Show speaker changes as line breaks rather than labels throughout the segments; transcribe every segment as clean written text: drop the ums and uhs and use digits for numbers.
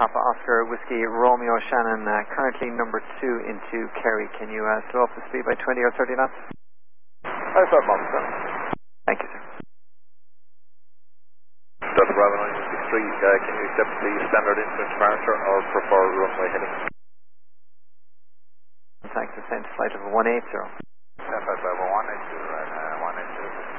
Papa Oscar Whiskey Romeo Shannon, currently number 2 into Kerry. Can you slow up the speed by 20 or 30 knots?
I'll start moment, sir.
Thank you, sir.
Delta Bravo 963, can you accept the standard instrument departure or prefer runway heading?
Contact descent flight of 180.
Delta Bravo 182 and 182.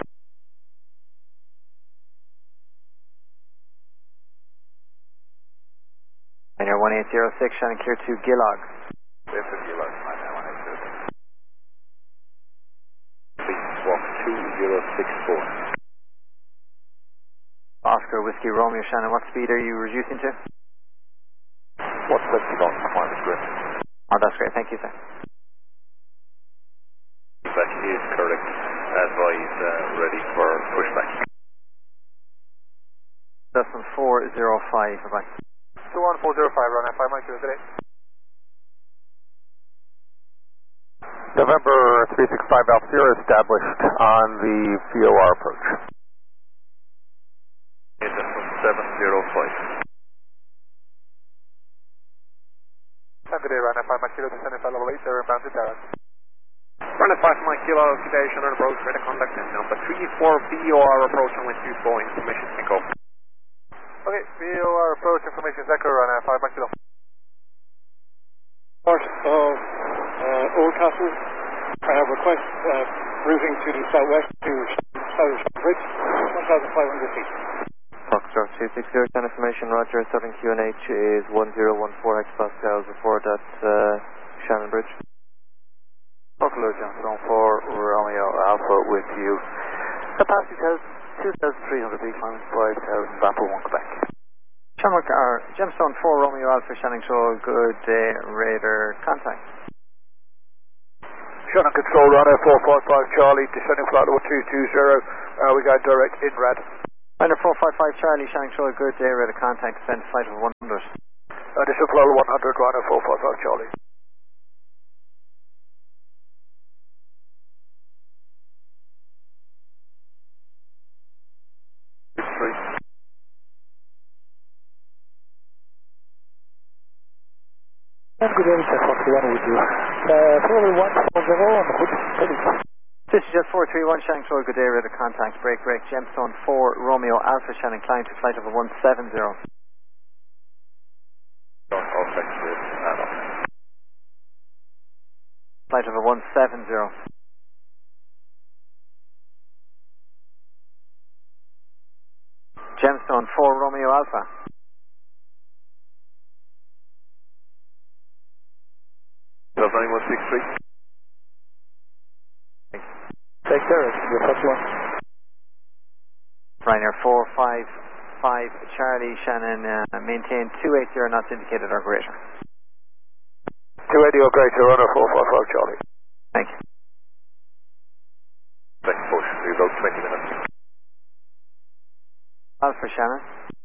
And your 1806, Shannon clear to Gillog.
Clear to Gillog, 182. Please walk 2064.
Oscar Whiskey Romeo Shannon, what speed are you reducing to?
170 knots, minus grip.
Oh, that's great, thank you, sir.
That is correct. Advise ready for pushback.
That's on 405, bye-bye.
21405, run 5 miles today.
November 365 Alpha Sierra established on the VOR approach.
It's 705. Good day, run 5 miles kilo, descending flight level 8, inbound to Darren. Run 5 miles kilo, occupation and approach, radar contact and number 34 VOR approach and with 2 Boeing information echo. Okay, VOR approach information is echo, run 5 miles kilo.
Part of Oldcastle, I have request routing to the southwest to South Bridge, 1,500 feet.
Foxtrot 260, send information, roger, Southern QNH is 1014 hectopascals, report at Shannon Bridge.
Buffalo Johnstone for Romeo Alpha with you. Capacity test 2,300 feet, climbing 5,000, Papa 1 Quebec.
Gemstone 4 Romeo Alpha, Shannon Shoal, good day, radar contact.
Shannon Control, runner 455 Charlie, descending flight level 220, we got direct in rad.
Runner 455 Charlie, Shannon Shoal, good day, radar contact, descend flight of 100.
Descend flight level 100, runner 455 Charlie.
Good day, check 131 with you. 41140 on the hood, ready.
This is just 431, Shannon Shoal, good day, radar contact, break, Gemstone 4 Romeo Alpha, Shannon, climb to flight of 170. Flight of 170. Gemstone 4 Romeo Alpha.
Delta 9163.
Take care, you're first one.
Ryanair 455 Charlie, Shannon, maintain 280 knots indicated or greater.
280 or greater, runner 455 Charlie.
Thank you.
Second push, about 20 minutes.
Alpha Shannon.